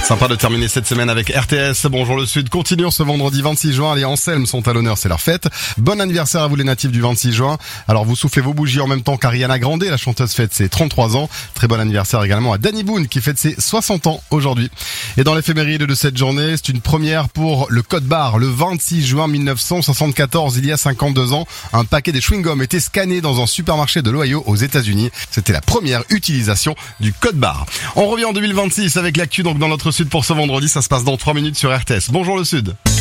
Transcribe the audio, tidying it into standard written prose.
Sympa de terminer cette semaine avec RTS. Bonjour le Sud. Continuons ce vendredi 26 juin. Les Anselmes sont à l'honneur, c'est leur fête. Bon anniversaire à vous les natifs du 26 juin. Alors vous soufflez vos bougies en même temps qu'Ariana Grande, la chanteuse fête ses 33 ans. Très bon anniversaire également à Danny Boone qui fête ses 60 ans aujourd'hui. Et dans l'éphéméride de cette journée, c'est une première pour le code barre. Le 26 juin 1974, il y a 52 ans, un paquet de chewing-gum était scanné dans un supermarché de l'Ohio aux États-Unis. C'était la première utilisation du code barre. On revient en 2026 avec l'actu donc dans notre Sud pour ce vendredi. Ça se passe dans 3 minutes sur RTS. Bonjour le Sud.